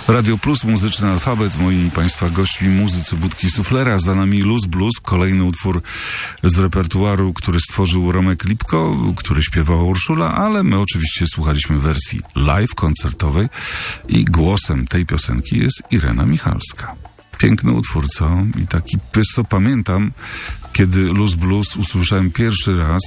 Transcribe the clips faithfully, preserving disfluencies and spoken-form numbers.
Radio Plus, muzyczny alfabet. Moi Państwa gośćmi muzycy Budki Suflera. Za nami Luz Blues, kolejny utwór z repertuaru, który stworzył Romek Lipko, który śpiewała Urszula, ale my oczywiście słuchaliśmy wersji live, koncertowej i głosem tej piosenki jest Irena Michalska. Piękny utwór, co? I taki, wiesz co, pamiętam, kiedy Luz Blues usłyszałem pierwszy raz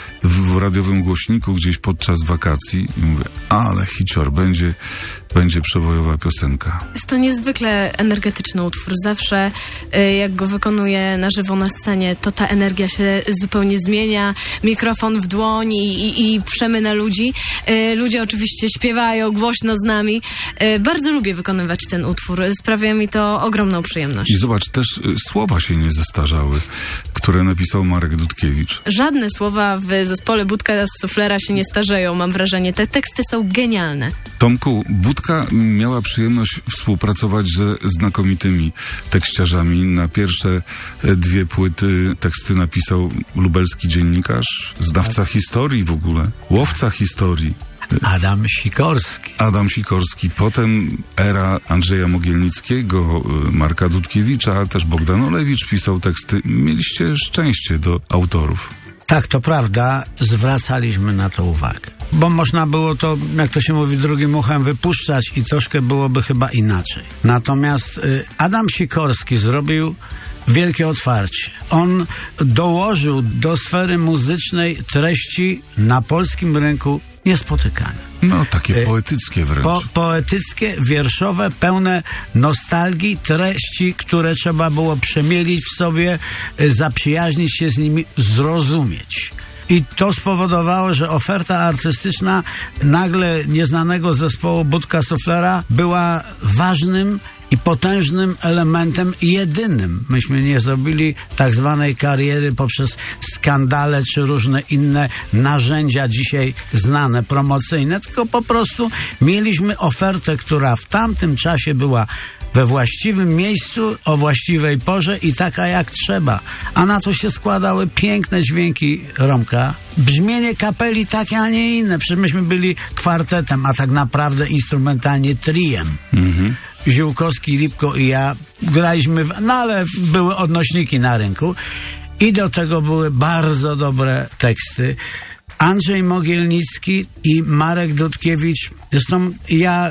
w radiowym głośniku gdzieś podczas wakacji i mówię, ale hicior, będzie, będzie przebojowa piosenka. Jest to niezwykle energetyczny utwór. Zawsze y, jak go wykonuję na żywo na scenie, to ta energia się zupełnie zmienia. Mikrofon w dłoń i, i, i przemy na ludzi. Y, ludzie oczywiście śpiewają głośno z nami. Y, bardzo lubię wykonywać ten utwór. Sprawia mi to ogromną przyjemność. I zobacz, też y, słowa się nie zestarzały, które napisał Marek Dudkiewicz. Żadne słowa w zespole Budka Suflera się nie starzeją, mam wrażenie. Te teksty są genialne. Tomku, Budka miała przyjemność współpracować ze znakomitymi tekściarzami. Na pierwsze dwie płyty teksty napisał lubelski dziennikarz, znawca historii w ogóle, łowca historii. Adam Sikorski. Adam Sikorski. Potem era Andrzeja Mogielnickiego, Marka Dudkiewicza, a też Bogdan Olewicz pisał teksty. Mieliście szczęście do autorów. Tak, to prawda. Zwracaliśmy na to uwagę. Bo można było to, jak to się mówi, drugim uchem wypuszczać i troszkę byłoby chyba inaczej. Natomiast y, Adam Sikorski zrobił wielkie otwarcie. On dołożył do sfery muzycznej treści na polskim rynku niespotykane. No, takie poetyckie wręcz. Po, poetyckie, wierszowe, pełne nostalgii, treści, które trzeba było przemielić w sobie, zaprzyjaźnić się z nimi, zrozumieć. I to spowodowało, że oferta artystyczna nagle nieznanego zespołu Budka Suflera była ważnym i potężnym elementem, jedynym. Myśmy nie zrobili tak zwanej kariery poprzez skandale czy różne inne narzędzia dzisiaj znane, promocyjne, tylko po prostu mieliśmy ofertę, która w tamtym czasie była we właściwym miejscu, o właściwej porze i taka jak trzeba. A na to się składały piękne dźwięki Romka. Brzmienie kapeli takie, a nie inne. Przecież myśmy byli kwartetem, a tak naprawdę instrumentalnie triem. Mhm. Ziółkowski, Lipko i ja graliśmy, w, no ale były odnośniki na rynku i do tego były bardzo dobre teksty. Andrzej Mogielnicki i Marek Dudkiewicz. Zresztą ja y,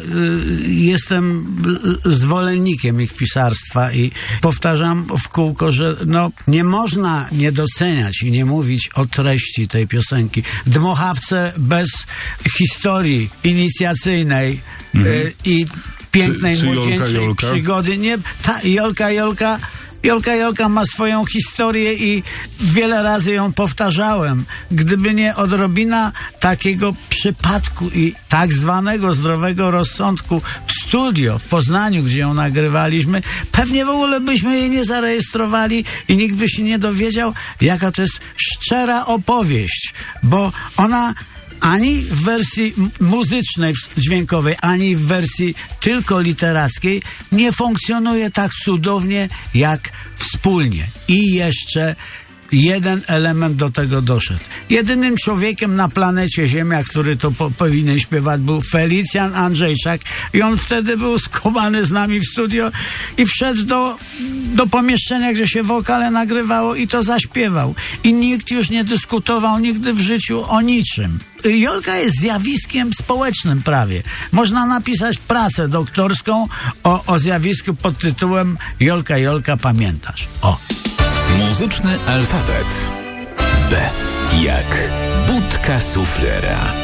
jestem zwolennikiem ich pisarstwa i powtarzam w kółko, że no, nie można nie doceniać i nie mówić o treści tej piosenki. Dmuchawce bez historii inicjacyjnej mhm. y, i pięknej, czy, czy młodzieńczej Jolka, Jolka? przygody. Nie, ta Jolka, Jolka Jolka Jolka ma swoją historię i wiele razy ją powtarzałem. Gdyby nie odrobina takiego przypadku i tak zwanego zdrowego rozsądku w studio w Poznaniu, gdzie ją nagrywaliśmy, pewnie w ogóle byśmy jej nie zarejestrowali i nikt by się nie dowiedział, jaka to jest szczera opowieść, bo ona ani w wersji muzycznej, dźwiękowej, ani w wersji tylko literackiej nie funkcjonuje tak cudownie jak wspólnie. I jeszcze jeden element do tego doszedł. Jedynym człowiekiem na planecie Ziemia, który to po, powinien śpiewać, był Felicjan Andrzejczak i on wtedy był skumany z nami w studio i wszedł do, do pomieszczenia, gdzie się wokale nagrywało i to zaśpiewał. I nikt już nie dyskutował nigdy w życiu o niczym. Jolka jest zjawiskiem społecznym prawie. Można napisać pracę doktorską o, o zjawisku pod tytułem Jolka, Jolka, pamiętasz? O. Muzyczny alfabet. B jak Budka Suflera.